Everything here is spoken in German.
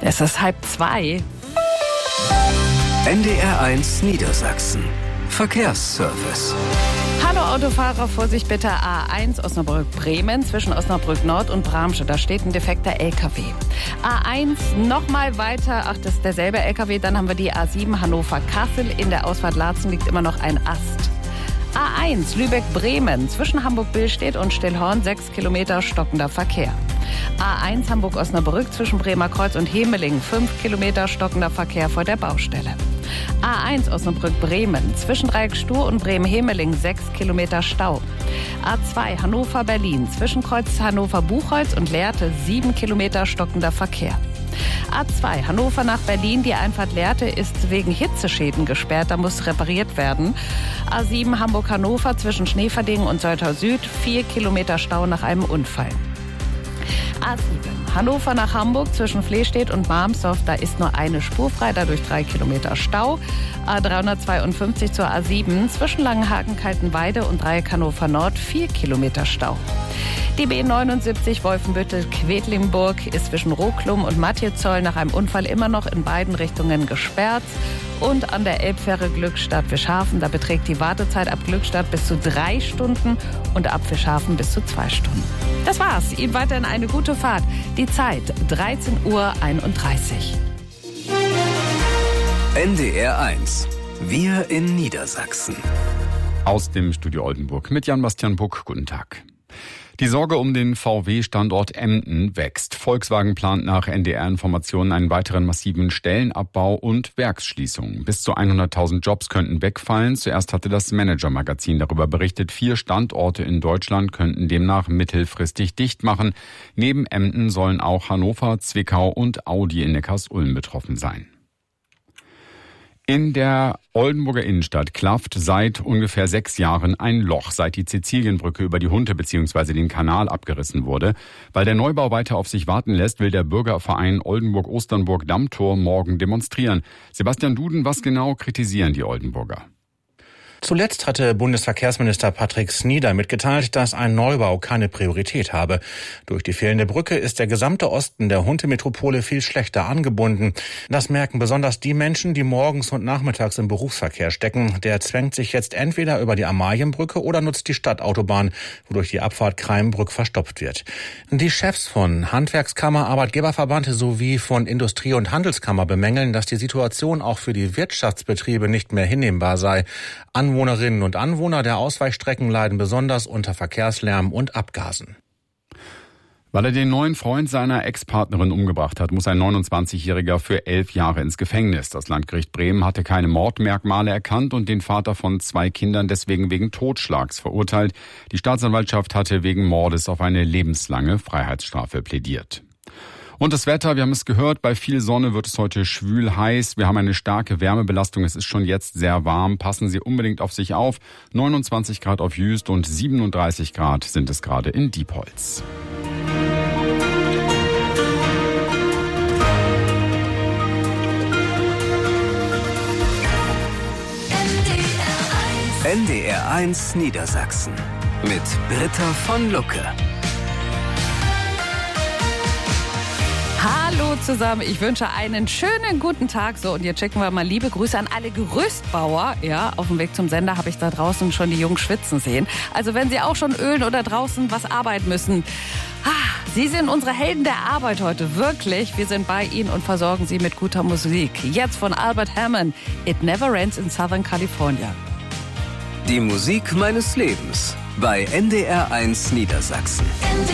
Es ist 1:30. NDR1 Niedersachsen. Verkehrsservice. Hallo Autofahrer, Vorsicht bitte, A1 Osnabrück-Bremen zwischen Osnabrück Nord und Bramsche. Da steht ein defekter LKW. A1 nochmal weiter, ach, das ist derselbe LKW. Dann haben wir die A7 Hannover-Kassel. In der Ausfahrt Laatzen liegt immer noch ein Ast. A1 Lübeck-Bremen zwischen Hamburg-Billstedt und Stillhorn 6 Kilometer stockender Verkehr. A1 Hamburg-Osnabrück zwischen Bremer Kreuz und Hemeling 5 Kilometer stockender Verkehr vor der Baustelle. A1 Osnabrück-Bremen zwischen Dreiecksstuhr und Bremen-Hemeling 6 Kilometer Stau. A2 Hannover-Berlin zwischen Kreuz Hannover-Buchholz und Lehrte 7 Kilometer stockender Verkehr. A2 Hannover nach Berlin, die Einfahrt Lehrte ist wegen Hitzeschäden gesperrt, da muss repariert werden. A7 Hamburg-Hannover zwischen Schneeverdingen und Soltau Süd 4 Kilometer Stau nach einem Unfall. A7 Hannover nach Hamburg zwischen Flehstedt und Marmsdorf, da ist nur eine Spur frei, dadurch 3 Kilometer Stau. A352 zur A7 zwischen Langenhagen, Kaltenweide und Dreieck Hannover Nord 4 Kilometer Stau. Die B79 Wolfenbüttel-Quedlinburg ist zwischen Roklum und Matjezoll nach einem Unfall immer noch in beiden Richtungen gesperrt. Und an der Elbfähre Glückstadt-Fischhafen, da beträgt die Wartezeit ab Glückstadt bis zu 3 Stunden und ab Fischhafen bis zu 2 Stunden. Das war's. Ihnen weiterhin eine gute Fahrt. Die Zeit 13:31 Uhr. NDR1. Wir in Niedersachsen. Aus dem Studio Oldenburg mit Jan-Bastian Buck. Guten Tag. Die Sorge um den VW-Standort Emden wächst. Volkswagen plant nach NDR-Informationen einen weiteren massiven Stellenabbau und Werksschließungen. Bis zu 100.000 Jobs könnten wegfallen. Zuerst hatte das Manager-Magazin darüber berichtet. 4 Standorte in Deutschland könnten demnach mittelfristig dicht machen. Neben Emden sollen auch Hannover, Zwickau und Audi in Neckarsulm betroffen sein. In der Oldenburger Innenstadt klafft seit ungefähr 6 Jahren ein Loch, seit die Sizilienbrücke über die Hunte bzw. den Kanal abgerissen wurde. Weil der Neubau weiter auf sich warten lässt, will der Bürgerverein Oldenburg-Osternburg-Dammtor morgen demonstrieren. Sebastian Duden, was genau kritisieren die Oldenburger? Zuletzt hatte Bundesverkehrsminister Patrick Snieder mitgeteilt, dass ein Neubau keine Priorität habe. Durch die fehlende Brücke ist der gesamte Osten der Hunte-Metropole viel schlechter angebunden. Das merken besonders die Menschen, die morgens und nachmittags im Berufsverkehr stecken. Der zwängt sich jetzt entweder über die Amalienbrücke oder nutzt die Stadtautobahn, wodurch die Abfahrt Kraimbrück verstopft wird. Die Chefs von Handwerkskammer, Arbeitgeberverband sowie von Industrie- und Handelskammer bemängeln, dass die Situation auch für die Wirtschaftsbetriebe nicht mehr hinnehmbar sei. Anwohnerinnen und Anwohner der Ausweichstrecken leiden besonders unter Verkehrslärm und Abgasen. Weil er den neuen Freund seiner Ex-Partnerin umgebracht hat, muss ein 29-Jähriger für 11 Jahre ins Gefängnis. Das Landgericht Bremen hatte keine Mordmerkmale erkannt und den Vater von 2 Kindern deswegen wegen Totschlags verurteilt. Die Staatsanwaltschaft hatte wegen Mordes auf eine lebenslange Freiheitsstrafe plädiert. Und das Wetter, wir haben es gehört, bei viel Sonne wird es heute schwül heiß. Wir haben eine starke Wärmebelastung, es ist schon jetzt sehr warm. Passen Sie unbedingt auf sich auf. 29 Grad auf Jüst und 37 Grad sind es gerade in Diepholz. NDR1 Niedersachsen mit Britta von Lucke. Hallo zusammen, ich wünsche einen schönen guten Tag. So, und jetzt schicken wir mal liebe Grüße an alle Gerüstbauer. Ja, auf dem Weg zum Sender habe ich da draußen schon die Jungen schwitzen sehen. Also wenn Sie auch schon ölen oder draußen was arbeiten müssen, Sie sind unsere Helden der Arbeit heute, wirklich. Wir sind bei Ihnen und versorgen Sie mit guter Musik. Jetzt von Albert Hammond, It Never Rains in Southern California. Die Musik meines Lebens bei NDR1 Niedersachsen.